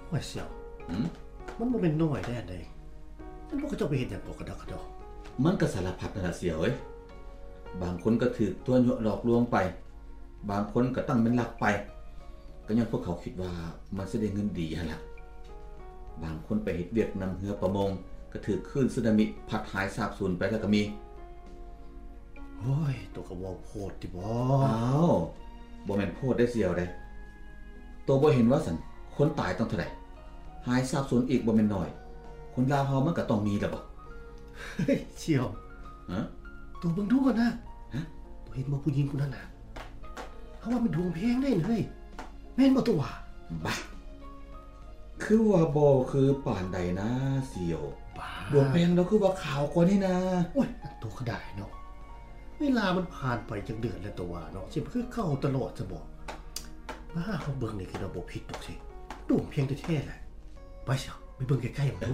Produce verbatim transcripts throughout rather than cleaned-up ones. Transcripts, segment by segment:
ว่าเสี่ยวมันบ่เป็นน้อยได้อันใดมันบ่ก็จะไปเฮ็ดหยังบ่กระดอกกระดอกมันก็สารพัดนั่นล่ะเสี่ยวเอ้ยบางคนก็ถูกตัวยั่วหลอกลวงไปบางคนก็ตั้งเป็นหลักไปก็ย้อนพวกเขาคิดว่ามันสิได้เงินดีหั่นล่ะบางคนไปเฮ็ดเวียกนำเรือประมงก็ถูกคลื่นสึนามิพัดหายสาบสูญไปแล้วก็มีโอ้ยตัวก็เว้าโพดติบ่อ้าวบ่แม่นโพดได้เสี่ยวเด้ตัวบ่เห็นว่าซั่นคนตายต้องเท่าใดหายสาบสูญอีกบ่แม่นน้อยคนลาวเฮามันก็ต้องมีล่ะบ่เฮ้ยเสี่ยวฮะตัวเบิ่งดูก่อนนะฮะตัวเห็นบ่ผู้หญิงคนนั้นน่ะเฮาว่ามันดวงแพงได้เฮ้ยแม่นบ่ตัวว่าบ้าคือว่าบ่คือปานใดนะเสี่ยวดวงแพงแล้วคือว่าขาวกว่านี่นะโอ้ยตัวก็ได้เนาะเวลามันผ่านไปจักเดือนแล้วตัวว่าเนาะสิคือเข้าตลอดจะบอกว่าเฮาเบิ่งนี่คือระบบผิดดอกสิดวงเพียงแท้ๆแหละไปเสี่ยวไปเบิ่งใกล้ๆมันดู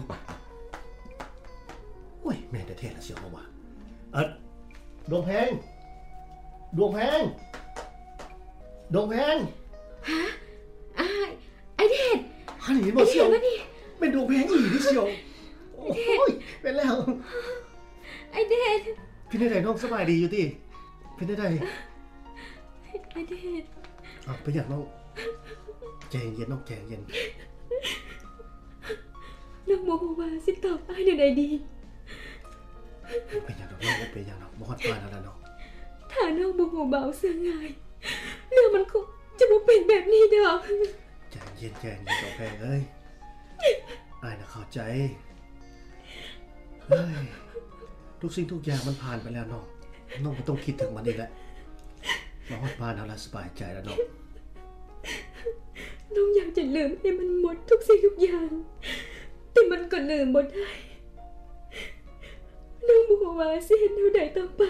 โอ้ยแม่นแท้ๆล่ะเสี่ยวบ่ว่าเอิ้นดวงแพงดวงแพงดวงแพงฮะอ้ายไอ้เดชฮันนี่บ่เสี่ยวเป็นดวงแพงอีหลีเสี่ยวโอ้ยเป็นแล้วไอ้เดชพี่ได้น้องสบายดีอยู่ติพี่ได้ไอ้เดชอ้าวไปหยังน้องใจเย็นน้องใจเย็นน้องบ่ฮู้ว่าสิตอบอ้ายแนวใดดีเป็นหยังดอกน้องเป็นหยังดอกบ่ฮอดปานแล้วเนาะถ้าน้องบ่ฮู้เบาเสื่อง่ายเรื่องมันคงจะบ่เป็นแบบนี้ดอกใจเย็นใจเย็นดอกแพงเอ้ยอ้ายน่ะเข้าใจเฮ้ยทุกสิ่งทุกอย่างมันผ่านไปแล้วน้องน้องบ่ต้องคิดถึงมันอีกแล้วมาฮอดบ้านแล้วสบายใจแล้วน้องน้องอยากจะลืมให้มันหมดทุกสิ่งทุกอย่างแต่มันก็ลืมบ่ได้น้องบ่ฮู้ว่าสิเฮ็ดแนวใดต่อไป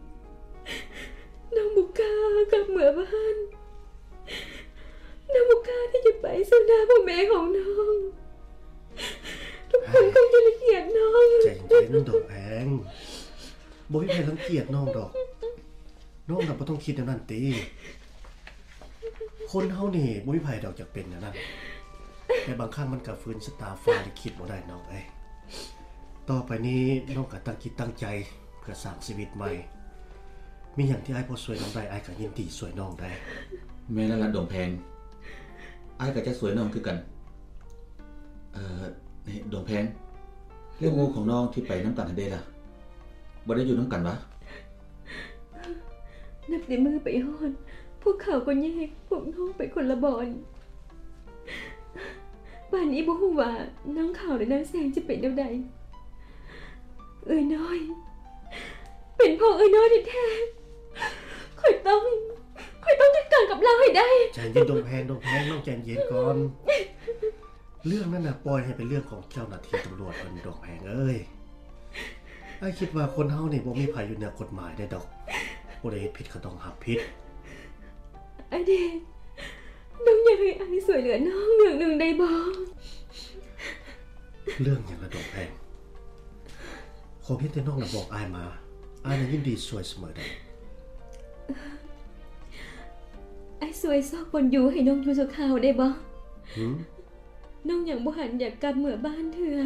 น้องบ่กล้ากลับเมื่อบ้านน้องบ่กล้าที่จะไปสู่หน้าพ่อแม่ของน้องทุกคนคงจะรังเกียจน้องใจเย็นดอกแพงบ่มีใครรังเกียจน้องดอกน้องน่ะบ่ต้องคิดอย่างนั้นติคนเฮานี่บ่มีไผดอกจักเป็นอย่างนั้นแต่บางครั้งมันก็ฝืนชะตาฟ้าลิขิตบ่ได้น้องเอ้ยต่อไปนี้น้องก็ตั้งจิตตั้งใจเพื่อสร้างชีวิตใหม่มีหยังที่อ้ายพอช่วยน้องได้อ้ายก็ยินดีช่วยน้องได้แม่นละดวงแพงอ้ายก็จะช่วยน้องคือกันเอ่อนี่ดวงแพงเรื่องงูของน้องที่ไปน้ำกันหั่นเด้ล่ะบ่ได้อยู่น้ำกันวะนับแต่มือไปฮอดพวกเขาก็แยกพวกน้องไปคนละบ่อนป่านนี้บ่ฮู้ว่าน้องเขาและนางแสงจะเป็นแนวใดเอ้ยน้อยเป็นพ่อเอ้ยน้อยแท้ๆข่อยต้องข่อยต้องจัดการกับเราให้ได้ใจเย็นดวงแพงดวงแพงน้องใจเย็นก่อนเรื่องนั้นน่ะปล่อยให้เป็นเรื่องของเจ้าหน้าที่ตำรวจเพิ่นดอกแพงเอ้ยอ้ายคิดว่าคนเฮานี่บ่มีไผอยู่เหนือกฎหมายได้ดอกผู้ใดผิดก็ต้องรับผิดไอ้เดชน้องอยากให้อ้ายช่วยเหลือน้องเรื่องนึงได้บ่เรื่องหยังละดอกแพงขอเพียงแต่น้องน่ะบอกอ้ายมาอ้ายน่ะยินดีช่วยเสมอได้อ้ายช่วยซอกบนอยู่ให้น้องอยู่ชั่วคราวได้บ่หือน้องยังบ่หันอยากกลับเมื่อบ้านเถื่อ